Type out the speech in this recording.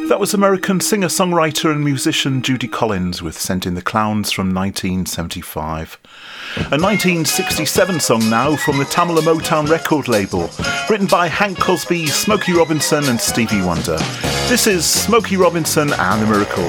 That was American singer-songwriter and musician Judy Collins with Sent in the Clowns from 1975. A 1967 song now from the Tamla Motown record label, written by Hank Crosby, Smokey Robinson and Stevie Wonder. This is Smokey Robinson and the Miracles.